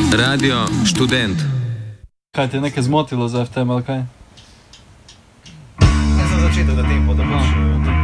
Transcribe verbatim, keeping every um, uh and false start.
Radio Študent. Kaj te je nekaj zmotilo za F T M ali kaj? Jaz sem začetek, da tempo, da boš...